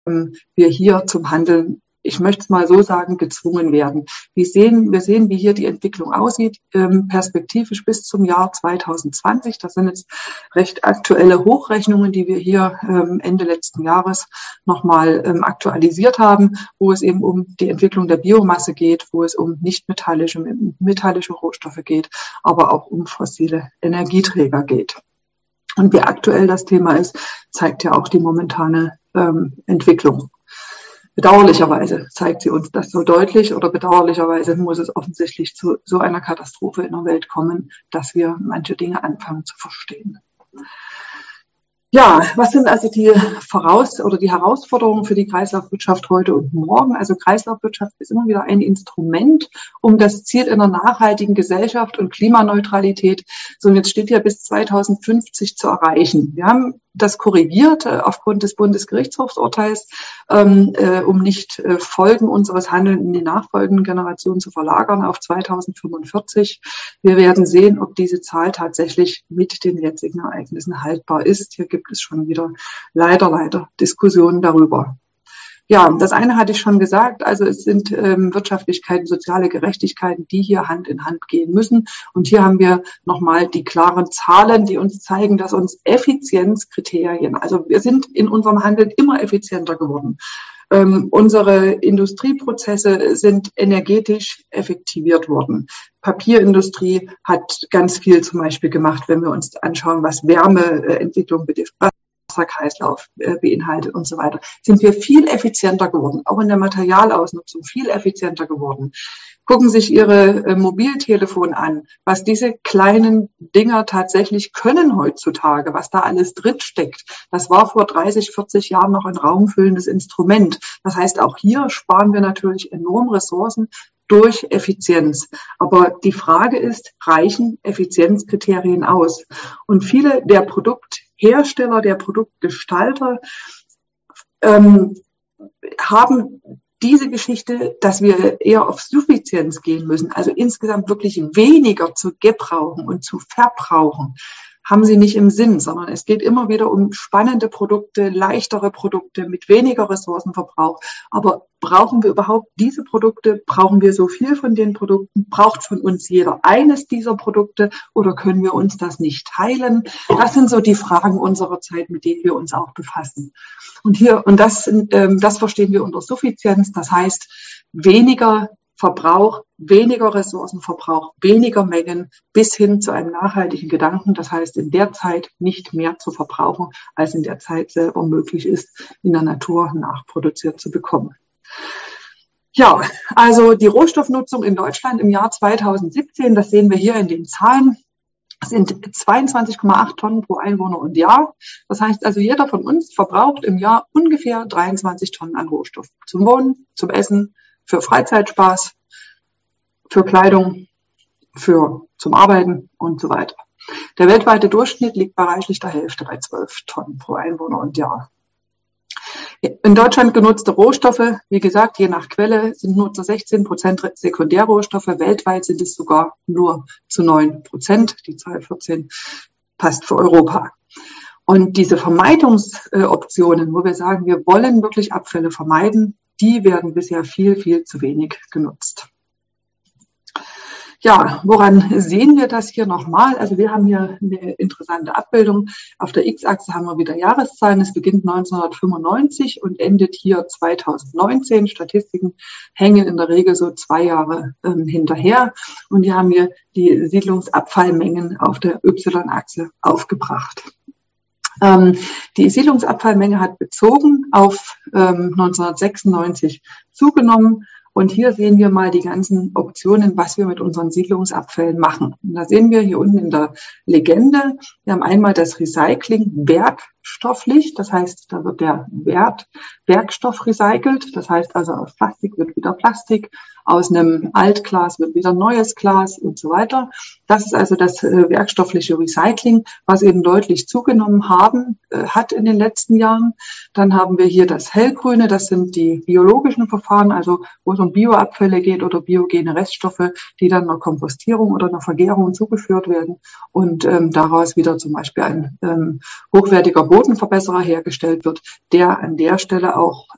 wir hier zum Handeln, ich möchte es mal so sagen, gezwungen werden. Wir sehen, wie hier die Entwicklung aussieht, perspektivisch bis zum Jahr 2020. Das sind jetzt recht aktuelle Hochrechnungen, die wir hier Ende letzten Jahres nochmal aktualisiert haben, wo es eben um die Entwicklung der Biomasse geht, wo es um metallische Rohstoffe geht, aber auch um fossile Energieträger geht. Und wie aktuell das Thema ist, zeigt ja auch die momentane Entwicklung. Bedauerlicherweise zeigt sie uns das so deutlich, oder bedauerlicherweise muss es offensichtlich zu so einer Katastrophe in der Welt kommen, dass wir manche Dinge anfangen zu verstehen. Ja, was sind also die Herausforderungen für die Kreislaufwirtschaft heute und morgen? Also Kreislaufwirtschaft ist immer wieder ein Instrument, um das Ziel einer nachhaltigen Gesellschaft und Klimaneutralität, so und jetzt steht hier bis 2050 zu erreichen. Wir haben das korrigiert aufgrund des Bundesgerichtshofsurteils, um nicht Folgen unseres Handelns in die nachfolgenden Generationen zu verlagern auf 2045. Wir werden sehen, ob diese Zahl tatsächlich mit den jetzigen Ereignissen haltbar ist. Hier gibt es schon wieder leider Diskussionen darüber. Ja, das eine hatte ich schon gesagt, also es sind Wirtschaftlichkeiten, soziale Gerechtigkeiten, die hier Hand in Hand gehen müssen. Und hier haben wir nochmal die klaren Zahlen, die uns zeigen, dass uns Effizienzkriterien, also wir sind in unserem Handeln immer effizienter geworden. Unsere Industrieprozesse sind energetisch effektiviert worden. Papierindustrie hat ganz viel zum Beispiel gemacht, wenn wir uns anschauen, was Wärmeentwicklung betrifft, Wasserkreislauf beinhaltet und so weiter, sind wir viel effizienter geworden, auch in der Materialausnutzung viel effizienter geworden. Gucken sich Ihre Mobiltelefone an, was diese kleinen Dinger tatsächlich können heutzutage, was da alles drin steckt. Das war vor 30, 40 Jahren noch ein raumfüllendes Instrument. Das heißt, auch hier sparen wir natürlich enorm Ressourcen durch Effizienz. Aber die Frage ist, reichen Effizienzkriterien aus? Und viele der Produkthersteller, der Produktgestalter haben diese Geschichte, dass wir eher auf Suffizienz gehen müssen, also insgesamt wirklich weniger zu gebrauchen und zu verbrauchen, haben sie nicht im Sinn, sondern es geht immer wieder um spannende Produkte, leichtere Produkte mit weniger Ressourcenverbrauch. Aber brauchen wir überhaupt diese Produkte? Brauchen wir so viel von den Produkten? Braucht von uns jeder eines dieser Produkte oder können wir uns das nicht teilen? Das sind so die Fragen unserer Zeit, mit denen wir uns auch befassen. Und das verstehen wir unter Suffizienz. Das heißt, weniger Verbrauch, weniger Ressourcenverbrauch, weniger Mengen bis hin zu einem nachhaltigen Gedanken. Das heißt, in der Zeit nicht mehr zu verbrauchen, als in der Zeit selber möglich ist, in der Natur nachproduziert zu bekommen. Ja, also die Rohstoffnutzung in Deutschland im Jahr 2017, das sehen wir hier in den Zahlen, sind 22,8 Tonnen pro Einwohner und Jahr. Das heißt also, jeder von uns verbraucht im Jahr ungefähr 23 Tonnen an Rohstoff. Zum Wohnen, zum Essen, für Freizeitspaß, für Kleidung, zum Arbeiten und so weiter. Der weltweite Durchschnitt liegt bei reichlich der Hälfte, bei 12 Tonnen pro Einwohner und Jahr. In Deutschland genutzte Rohstoffe, wie gesagt, je nach Quelle, sind nur zu 16% Sekundärrohstoffe. Weltweit sind es sogar nur zu 9%. Die Zahl 14 passt für Europa. Und diese Vermeidungsoptionen, wo wir sagen, wir wollen wirklich Abfälle vermeiden, die werden bisher viel zu wenig genutzt. Ja, woran sehen wir das hier nochmal? Also wir haben hier eine interessante Abbildung. Auf der X-Achse haben wir wieder Jahreszahlen. Es beginnt 1995 und endet hier 2019. Statistiken hängen in der Regel so 2 Jahre hinterher. Und hier haben wir die Siedlungsabfallmengen auf der Y-Achse aufgebracht. Die Siedlungsabfallmenge hat bezogen auf 1996 zugenommen. Und hier sehen wir mal die ganzen Optionen, was wir mit unseren Siedlungsabfällen machen. Und da sehen wir hier unten in der Legende, wir haben einmal das Recycling werkstofflich, das heißt, da wird der Werkstoff recycelt, das heißt also aus Plastik wird wieder Plastik, aus einem Altglas wird wieder neues Glas und so weiter. Das ist also das werkstoffliche Recycling, was eben deutlich zugenommen hat in den letzten Jahren. Dann haben wir hier das Hellgrüne, das sind die biologischen Verfahren, also wo es um Bioabfälle geht oder biogene Reststoffe, die dann einer Kompostierung oder einer Vergärung zugeführt werden und daraus wieder zum Beispiel ein hochwertiger Bodenverbesserer hergestellt wird, der an der Stelle auch